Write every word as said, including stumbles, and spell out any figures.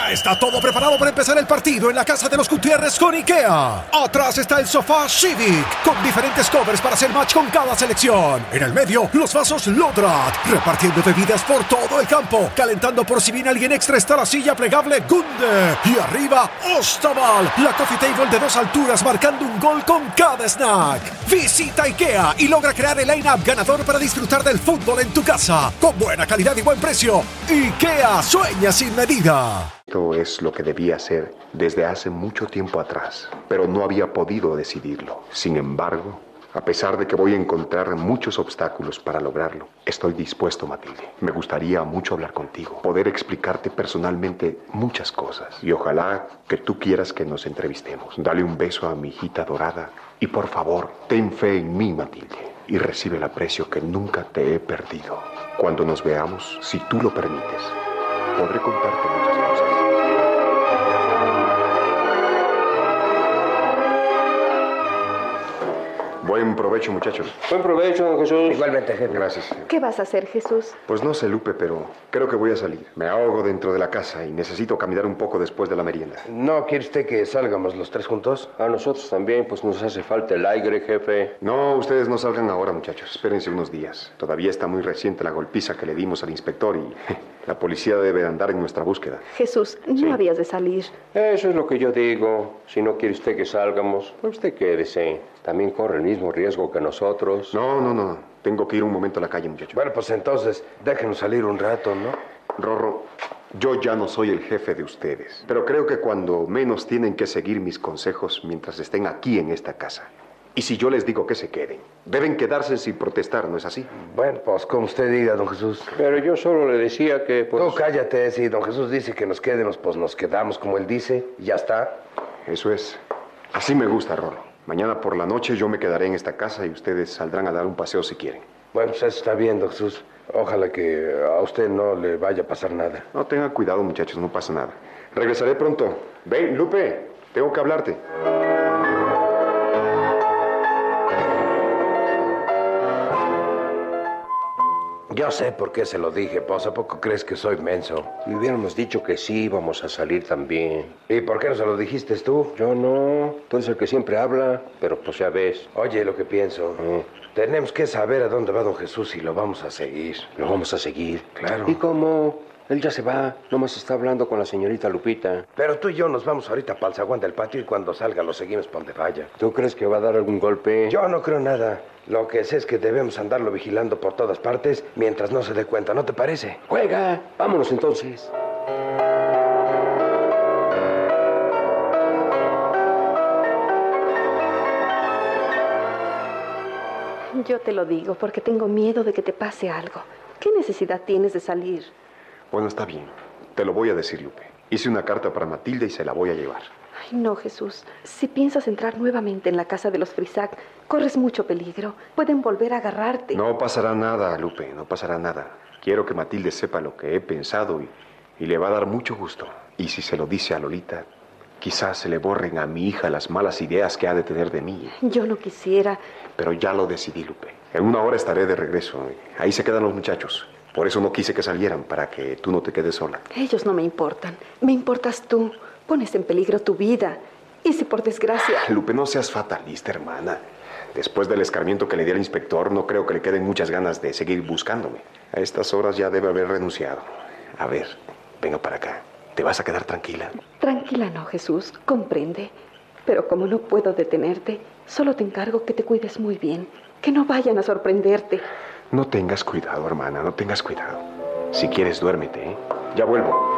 Ya está todo preparado para empezar el partido en la casa de los Gutiérrez con IKEA. Atrás está el sofá Civic, con diferentes covers para hacer match con cada selección. En el medio, los vasos Lodrat, repartiendo bebidas por todo el campo. Calentando por si viene alguien extra está la silla plegable Gunde. Y arriba, Ostaval, la coffee table de dos alturas marcando un gol con cada snack. Visita IKEA y logra crear el line-up ganador para disfrutar del fútbol en tu casa. Con buena calidad y buen precio. IKEA sueña sin medida. Esto es lo que debía hacer desde hace mucho tiempo atrás, pero no había podido decidirlo. Sin embargo, a pesar de que voy a encontrar muchos obstáculos para lograrlo, estoy dispuesto, Matilde. Me gustaría mucho hablar contigo, poder explicarte personalmente muchas cosas. Y ojalá que tú quieras que nos entrevistemos. Dale un beso a mi hijita dorada y por favor, ten fe en mí, Matilde, y recibe el aprecio que nunca te he perdido. Cuando nos veamos, si tú lo permites, podré contarte muchas cosas. Buen provecho, muchachos. Buen provecho, don Jesús. Igualmente, jefe. Gracias. ¿Qué vas a hacer, Jesús? Pues no sé, Lupe, pero creo que voy a salir. Me ahogo dentro de la casa y necesito caminar un poco después de la merienda. ¿No quiere usted que salgamos los tres juntos? A nosotros también, pues nos hace falta el aire, jefe. No, ustedes no salgan ahora, muchachos. Espérense unos días. Todavía está muy reciente la golpiza que le dimos al inspector y la policía debe andar en nuestra búsqueda. Jesús, no Sí. habías de salir. Eso es lo que yo digo. Si no quiere usted que salgamos, pues usted quédese. También corre el mismo riesgo que nosotros. No, no, no. Tengo que ir un momento a la calle, muchachos. Bueno, pues entonces déjenos salir un rato, ¿no? Rorro, yo ya no soy el jefe de ustedes, pero creo que cuando menos tienen que seguir mis consejos mientras estén aquí en esta casa. Y si yo les digo que se queden, deben quedarse sin protestar, ¿no es así? Bueno, pues como usted diga, don Jesús. Pero yo solo le decía que, pues... Tú cállate, si don Jesús dice que nos quedemos, pues nos quedamos como él dice y ya está. Eso es. Así me gusta, Rorro. Mañana por la noche yo me quedaré en esta casa y ustedes saldrán a dar un paseo si quieren. Bueno, pues eso está bien, don Jesús. Ojalá que a usted no le vaya a pasar nada. No, tengan cuidado, muchachos, no pasa nada. Regresaré pronto. Ven, Lupe, tengo que hablarte. Yo sé por qué se lo dije, pues ¿a poco crees que soy menso? Si hubiéramos dicho que sí, íbamos a salir también. ¿Y por qué no se lo dijiste tú? Yo no. Tú eres el que siempre habla, pero pues ya ves. Oye, lo que pienso. Mm. Tenemos que saber a dónde va don Jesús y lo vamos a seguir. Lo vamos a seguir. Claro. ¿Y cómo? Él ya se va. Nomás está hablando con la señorita Lupita. Pero tú y yo nos vamos ahorita para el zaguán del patio y cuando salga lo seguimos por donde vaya. ¿Tú crees que va a dar algún golpe? Yo no creo nada. Lo que sé es que debemos andarlo vigilando por todas partes mientras no se dé cuenta, ¿no te parece? ¡Juega! Vámonos entonces. Yo te lo digo porque tengo miedo de que te pase algo. ¿Qué necesidad tienes de salir? Bueno, está bien. Te lo voy a decir, Lupe. Hice una carta para Matilde y se la voy a llevar. Ay, no, Jesús. Si piensas entrar nuevamente en la casa de los Frisac, corres mucho peligro. Pueden volver a agarrarte. No pasará nada, Lupe, no pasará nada. Quiero que Matilde sepa lo que he pensado y, y le va a dar mucho gusto. Y si se lo dice a Lolita, quizás se le borren a mi hija las malas ideas que ha de tener de mí. Yo no quisiera. Pero ya lo decidí, Lupe. En una hora estaré de regreso. Ahí se quedan los muchachos. Por eso no quise que salieran, para que tú no te quedes sola. Ellos no me importan. Me importas tú. Pones en peligro tu vida. Y si por desgracia... Lupe, no seas fatalista, hermana. Después del escarmiento que le di al inspector, no creo que le queden muchas ganas de seguir buscándome. A estas horas ya debe haber renunciado. A ver, venga para acá. ¿Te vas a quedar tranquila? Tranquila no, Jesús. Comprende. Pero como no puedo detenerte, solo te encargo que te cuides muy bien. Que no vayan a sorprenderte. No tengas cuidado, hermana. No tengas cuidado. Si quieres, duérmete, ¿eh? Ya vuelvo.